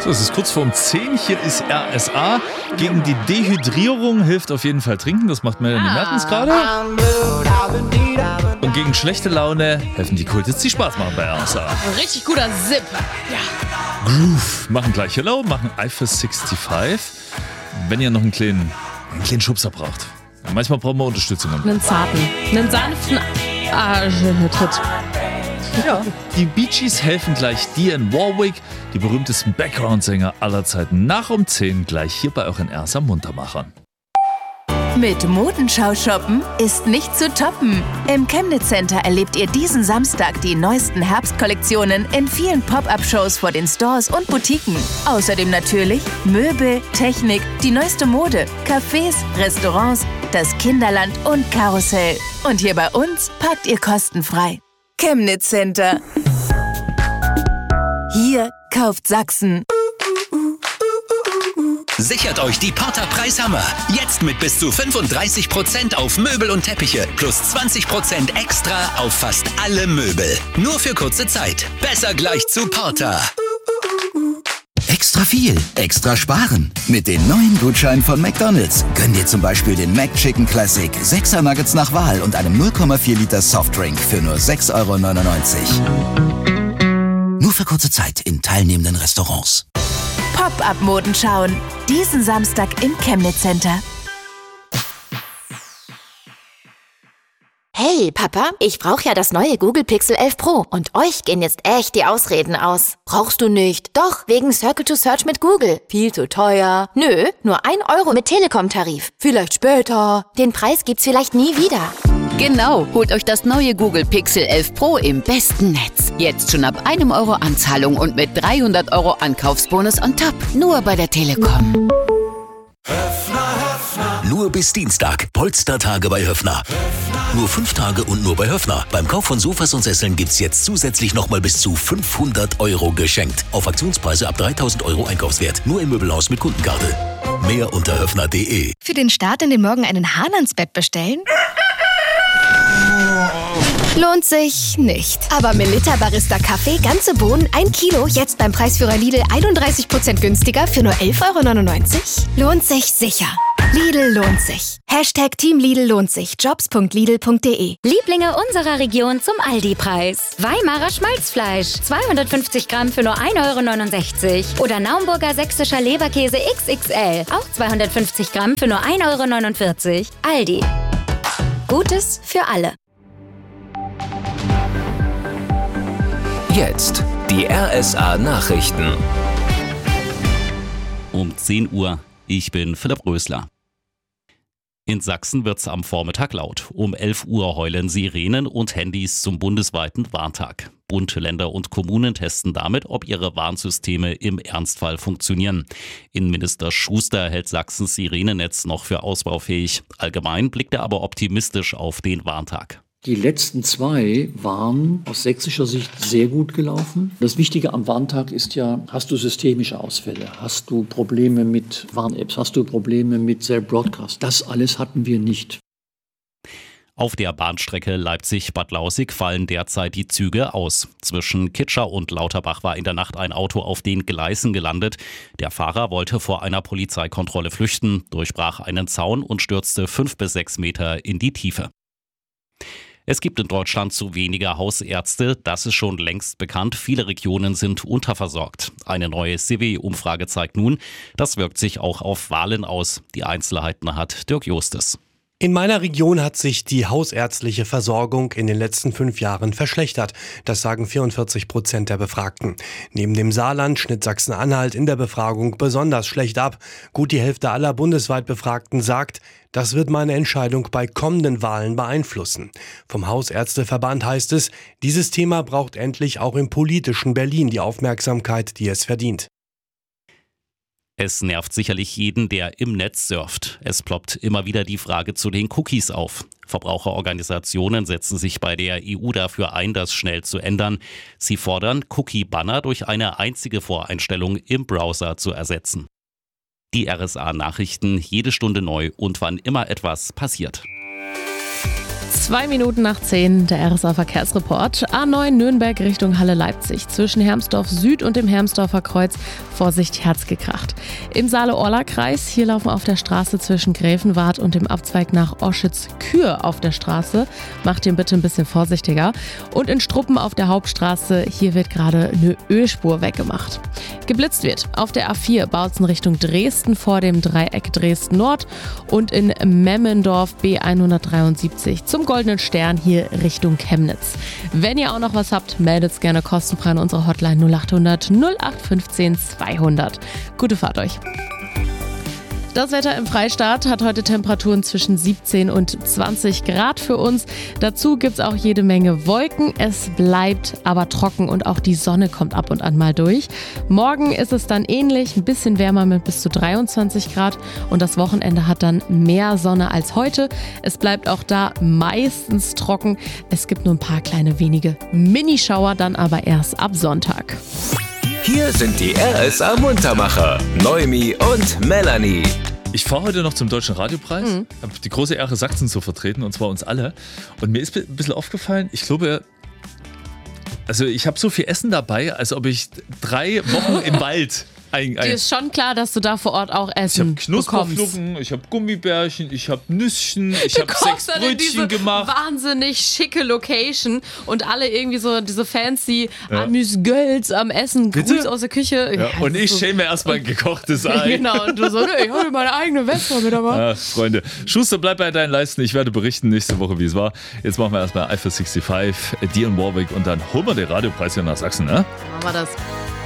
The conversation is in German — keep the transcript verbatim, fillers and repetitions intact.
So, es ist kurz vorm zehn. Hier ist R S A. Gegen die Dehydrierung hilft auf jeden Fall trinken. Das macht Melanie ah. Mertens gerade. Und gegen schlechte Laune helfen die Kultis, die Spaß machen bei R S A. Ein richtig guter Zip. Ja. Groove. Machen gleich Hello, machen I F S sechsundsiebzig. Wenn ihr noch einen kleinen, einen kleinen Schubser braucht. Manchmal brauchen wir Unterstützung. Einen zarten, einen sanften Arschtritt. Ja, die Bee Gees helfen gleich Dionne Warwick, die berühmtesten Background-Sänger aller Zeiten, nach um zehn gleich hier bei euren R S A Muntermachern. Mit Modenschau shoppen ist nicht zu toppen. Im Chemnitz Center erlebt ihr diesen Samstag die neuesten Herbstkollektionen in vielen Pop-Up-Shows vor den Stores und Boutiquen. Außerdem natürlich Möbel, Technik, die neueste Mode, Cafés, Restaurants, das Kinderland und Karussell. Und hier bei uns parkt ihr kostenfrei. Chemnitz Center. Hier kauft Sachsen. Sichert euch die Porter Preishammer. Jetzt mit bis zu fünfunddreißig Prozent auf Möbel und Teppiche plus zwanzig Prozent extra auf fast alle Möbel. Nur für kurze Zeit. Besser gleich zu Porter. Extra viel, extra sparen. Mit den neuen Gutscheinen von McDonald's gönn dir zum Beispiel den McChicken Classic, sechser Nuggets nach Wahl und einem null Komma vier Liter Softdrink für nur sechs Euro neunundneunzig. Nur für kurze Zeit in teilnehmenden Restaurants. Pop-Up-Moden schauen. Diesen Samstag im Chemnitz Center. Hey Papa, ich brauche ja das neue Google Pixel elf Pro und euch gehen jetzt echt die Ausreden aus. Brauchst du nicht? Doch, wegen Circle to Search mit Google. Viel zu teuer. Nö, nur ein Euro mit Telekom-Tarif. Vielleicht später. Den Preis gibt's vielleicht nie wieder. Genau, holt euch das neue Google Pixel elf Pro im besten Netz. Jetzt schon ab einem Euro Anzahlung und mit dreihundert Euro Ankaufsbonus on top. Nur bei der Telekom. Nur bis Dienstag. Polstertage bei Höffner. Nur fünf Tage und nur bei Höffner. Beim Kauf von Sofas und Sesseln gibt's jetzt zusätzlich nochmal bis zu fünfhundert Euro geschenkt. Auf Aktionspreise ab dreitausend Euro Einkaufswert. Nur im Möbelhaus mit Kundenkarte. Mehr unter höffner punkt de. Für den Start in den Morgen einen Hahn ans Bett bestellen? Lohnt sich nicht. Aber Melitta Barista Kaffee, ganze Bohnen, ein Kilo, jetzt beim Preisführer Lidl einunddreißig Prozent günstiger für nur elf Euro neunundneunzig? Lohnt sich sicher. Lidl lohnt sich. Hashtag Team Lidl lohnt sich. Jobs punkt lidl punkt de. Lieblinge unserer Region zum Aldi-Preis. Weimarer Schmalzfleisch. zweihundertfünfzig Gramm für nur ein Euro neunundsechzig. Oder Naumburger sächsischer Leberkäse X X L. Auch zweihundertfünfzig Gramm für nur ein Euro neunundvierzig. Aldi. Gutes für alle. Jetzt die R S A Nachrichten. Um zehn Uhr. Ich bin Philipp Rösler. In Sachsen wird's am Vormittag laut. Um elf Uhr heulen Sirenen und Handys zum bundesweiten Warntag. Bund, Länder und Kommunen testen damit, ob ihre Warnsysteme im Ernstfall funktionieren. Innenminister Schuster hält Sachsens Sirenennetz noch für ausbaufähig. Allgemein blickt er aber optimistisch auf den Warntag. Die letzten zwei waren aus sächsischer Sicht sehr gut gelaufen. Das Wichtige am Warntag ist ja, hast du systemische Ausfälle? Hast du Probleme mit Warn-Apps? Hast du Probleme mit Cell Broadcast? Das alles hatten wir nicht. Auf der Bahnstrecke Leipzig-Bad Lausick fallen derzeit die Züge aus. Zwischen Kitscher und Lauterbach war in der Nacht ein Auto auf den Gleisen gelandet. Der Fahrer wollte vor einer Polizeikontrolle flüchten, durchbrach einen Zaun und stürzte fünf bis sechs Meter in die Tiefe. Es gibt in Deutschland zu wenige Hausärzte, das ist schon längst bekannt. Viele Regionen sind unterversorgt. Eine neue C W-Umfrage zeigt nun, das wirkt sich auch auf Wahlen aus. Die Einzelheiten hat Dirk Justes. In meiner Region hat sich die hausärztliche Versorgung in den letzten fünf Jahren verschlechtert. Das sagen vierundvierzig Prozent der Befragten. Neben dem Saarland schnitt Sachsen-Anhalt in der Befragung besonders schlecht ab. Gut die Hälfte aller bundesweit Befragten sagt, das wird meine Entscheidung bei kommenden Wahlen beeinflussen. Vom Hausärzteverband heißt es, dieses Thema braucht endlich auch im politischen Berlin die Aufmerksamkeit, die es verdient. Es nervt sicherlich jeden, der im Netz surft. Es ploppt immer wieder die Frage zu den Cookies auf. Verbraucherorganisationen setzen sich bei der E U dafür ein, das schnell zu ändern. Sie fordern, Cookie-Banner durch eine einzige Voreinstellung im Browser zu ersetzen. Die R S A-Nachrichten jede Stunde neu und wann immer etwas passiert. Zwei Minuten nach zehn, der R S A-Verkehrsreport. A neun Nürnberg Richtung Halle-Leipzig. Zwischen Hermsdorf Süd und dem Hermsdorfer Kreuz. Vorsicht, Herz gekracht. Im Saale-Orla-Kreis, hier laufen auf der Straße zwischen Gräfenwart und dem Abzweig nach Oschitz-Kür auf der Straße. Macht den bitte ein bisschen vorsichtiger. Und in Struppen auf der Hauptstraße, hier wird gerade eine Ölspur weggemacht. Geblitzt wird auf der A vier, Bautzen Richtung Dresden vor dem Dreieck Dresden-Nord und in Memmendorf B hundertdreiundsiebzig zum Goldenen Stern hier Richtung Chemnitz. Wenn ihr auch noch was habt, meldet es gerne kostenfrei an unsere Hotline null acht hundert null acht fünfzehn zweihundert. Gute Fahrt euch! Das Wetter im Freistaat hat heute Temperaturen zwischen siebzehn und zwanzig Grad für uns. Dazu gibt es auch jede Menge Wolken. Es bleibt aber trocken und auch die Sonne kommt ab und an mal durch. Morgen ist es dann ähnlich, ein bisschen wärmer mit bis zu dreiundzwanzig Grad und das Wochenende hat dann mehr Sonne als heute. Es bleibt auch da meistens trocken. Es gibt nur ein paar kleine wenige Minischauer, dann aber erst ab Sonntag. Hier sind die R S A-Muntermacher, Noemi und Melanie. Ich fahre heute noch zum Deutschen Radiopreis, mhm. habe die große Ehre, Sachsen zu vertreten, und zwar uns alle. Und mir ist ein bisschen aufgefallen, ich glaube, also ich habe so viel Essen dabei, als ob ich drei Wochen im Wald... Ein, ein Dir ist schon klar, dass du da vor Ort auch Essen Ich habe Knusperflocken, ich habe Gummibärchen, ich habe Nüsschen, ich habe sechs Brötchen gemacht. Wahnsinnig schicke Location und alle irgendwie so diese fancy ja. Amüs-Gölz am Essen, Bitte? Gruß aus der Küche. Ja, Ja, und ich so schäme erstmal ein gekochtes Ei. Genau, und du so, ne, ich habe meine eigene Vespa mit dabei. Ach, Freunde, Schuster, bleib bei deinen Leisten. Ich werde berichten nächste Woche, wie es war. Jetzt machen wir erstmal Eiffel fünfundsechzig, Dionne Warwick und dann holen wir den Radiopreis hier nach Sachsen, ne? Machen wir das.